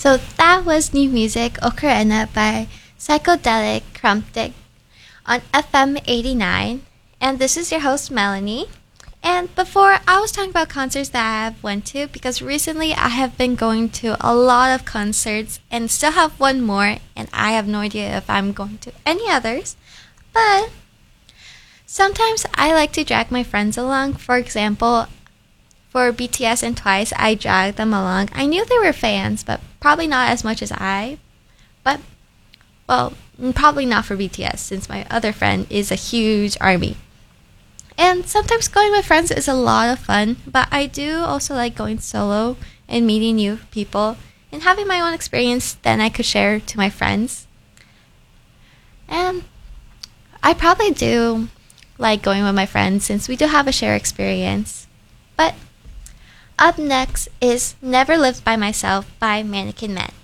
So that was new music, Ocarina by Psychedelic Crumptic on FM 89. And this is your host, Melanie. And before, I was talking about concerts that I have went to because recently I have been going to a lot of concerts and still have one more, and I have no idea if I'm going to any others. But sometimes I like to drag my friends along. For example, for BTS and Twice, I dragged them along. I knew they were fans, but probably not as much as I. But, well, probably not for BTS, since my other friend is a huge ARMY. And sometimes going with friends is a lot of fun, but I do also like going solo and meeting new people and having my own experience that I could share to my friends. And I probably do like going with my friends since we do have a shared experience. But up next is Never Lived by Myself by Mannequin Men.